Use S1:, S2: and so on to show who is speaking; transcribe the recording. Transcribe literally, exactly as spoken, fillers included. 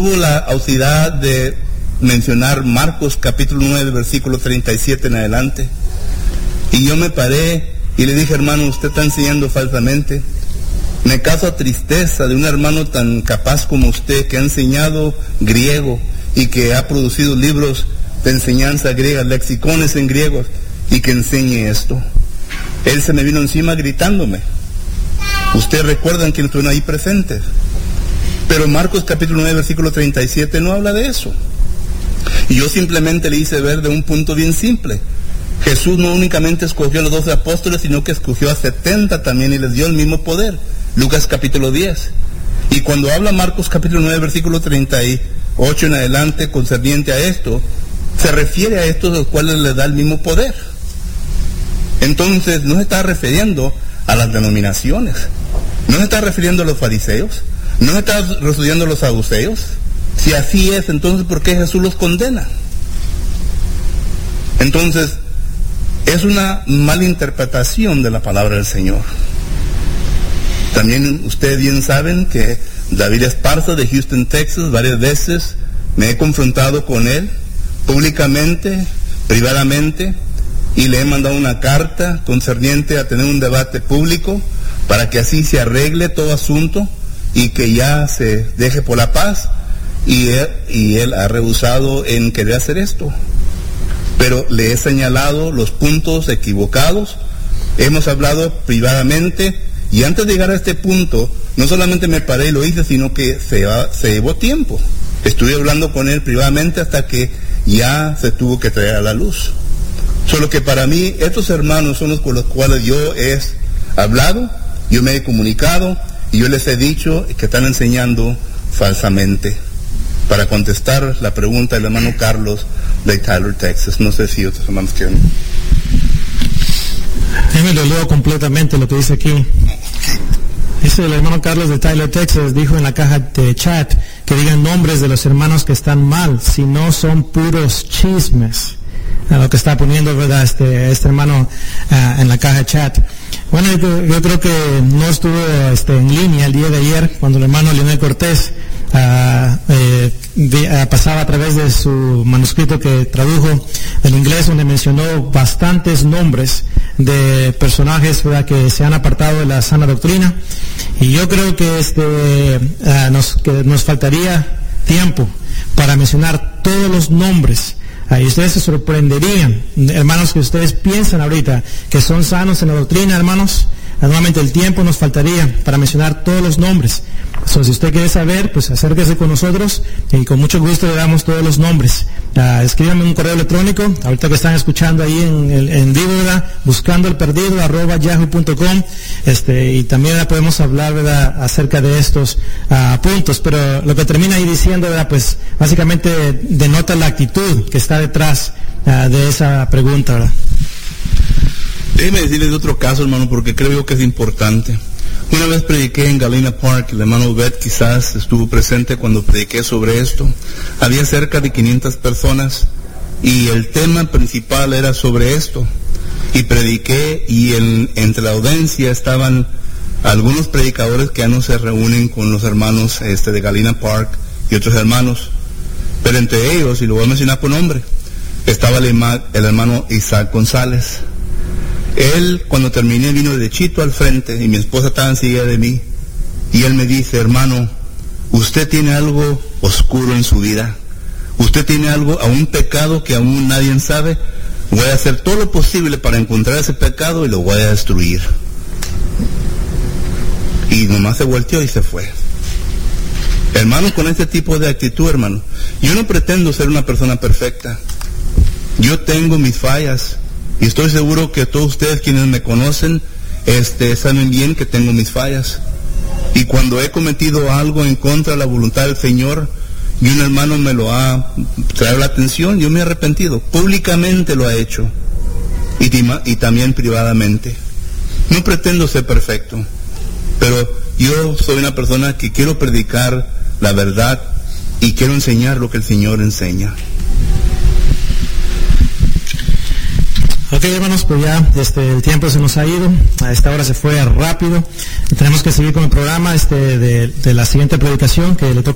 S1: Tuvo la ausidad de mencionar Marcos capítulo nueve, versículo treinta y siete en adelante. Y yo me paré y le dije, hermano, usted está enseñando falsamente. Me causa tristeza de un hermano tan capaz como usted, que ha enseñado griego y que ha producido libros de enseñanza griega, lexicones en griego, y que enseñe esto. Él se me vino encima gritándome. Ustedes recuerdan que estuvieron ahí presentes. Pero Marcos capítulo nueve, versículo treinta y siete no habla de eso. Y yo simplemente le hice ver de un punto bien simple. Jesús no únicamente escogió a los doce apóstoles, sino que escogió a setenta también y les dio el mismo poder. Lucas capítulo diez. Y cuando habla Marcos capítulo nueve, versículo treinta y ocho en adelante, concerniente a esto, se refiere a estos a los cuales le da el mismo poder. Entonces no se está refiriendo a las denominaciones, no se está refiriendo a los fariseos, no se está refiriendo a los saduceos. Si así es, entonces ¿por qué Jesús los condena? Entonces es una mala interpretación de la palabra del Señor. También ustedes bien saben que David Esparza de Houston, Texas, varias veces me he confrontado con él públicamente, privadamente, y le he mandado una carta concerniente a tener un debate público para que así se arregle todo asunto y que ya se deje por la paz, y él, y él ha rehusado en querer hacer esto. Pero le he señalado los puntos equivocados, hemos hablado privadamente, y antes de llegar a este punto, no solamente me paré y lo hice, sino que se, va, se llevó tiempo. Estuve hablando con él privadamente hasta que ya se tuvo que traer a la luz. Solo que para mí, estos hermanos son los con los cuales yo he hablado, yo me he comunicado, y yo les he dicho que están enseñando falsamente. Para contestar la pregunta del hermano Carlos de Tyler, Texas. No sé si otros hermanos quieren.
S2: Déjame lo leo completamente lo que dice aquí. Dice el hermano Carlos de Tyler, Texas, dijo en la caja de chat que digan nombres de los hermanos que están mal, si no son puros chismes. A lo que está poniendo, ¿verdad?, este, este hermano uh, en la caja de chat. Bueno, yo, yo creo que no estuvo este, en línea el día de ayer cuando el hermano Leonel Cortés uh, eh, de, uh, pasaba a través de su manuscrito que tradujo en inglés, donde mencionó bastantes nombres de personajes, ¿verdad?, que se han apartado de la sana doctrina. Y yo creo que este uh, nos, que nos faltaría tiempo para mencionar todos los nombres. Y ustedes se sorprenderían, hermanos, que ustedes piensan ahorita que son sanos en la doctrina, hermanos. Nuevamente el tiempo nos faltaría para mencionar todos los nombres. So, si usted quiere saber, pues acérquese con nosotros y con mucho gusto le damos todos los nombres. Uh, escríbanme un correo electrónico, ahorita que están escuchando ahí en, en, en vivo, ¿verdad?, buscando el perdido, arroba yahoo punto com, este, y también ¿verdad?, podemos hablar, ¿verdad?, acerca de estos uh, puntos. Pero lo que termina ahí diciendo, ¿verdad?, pues básicamente denota la actitud que está detrás uh, de esa pregunta, ¿verdad?
S1: Déjeme decirles de otro caso, hermano, porque creo yo que es importante. Una vez prediqué en Galena Park, el hermano Bet quizás estuvo presente cuando prediqué sobre esto. Había cerca de quinientas personas y el tema principal era sobre esto. Y prediqué y en, entre la audiencia estaban algunos predicadores que ya no se reúnen con los hermanos este, de Galena Park y otros hermanos. Pero entre ellos, y lo voy a mencionar por nombre, estaba el, el hermano Isaac González. Él, cuando terminé, vino derechito al frente y mi esposa estaba enseguida de mí. Y él me dice, hermano, usted tiene algo oscuro en su vida. Usted tiene algo, a un pecado que aún nadie sabe. Voy a hacer todo lo posible para encontrar ese pecado y lo voy a destruir. Y nomás se volteó y se fue. Hermano, con este tipo de actitud, hermano, yo no pretendo ser una persona perfecta. Yo tengo mis fallas. Y estoy seguro que todos ustedes quienes me conocen, este, saben bien que tengo mis fallas. Y cuando he cometido algo en contra de la voluntad del Señor, y un hermano me lo ha traído la atención, yo me he arrepentido. Públicamente lo ha hecho. Y, y también privadamente. No pretendo ser perfecto. Pero yo soy una persona que quiero predicar la verdad y quiero enseñar lo que el Señor enseña.
S2: Ok, hermanos, pues ya este, el tiempo se nos ha ido, a esta hora se fue rápido, tenemos que seguir con el programa este, de, de la siguiente predicación que le toca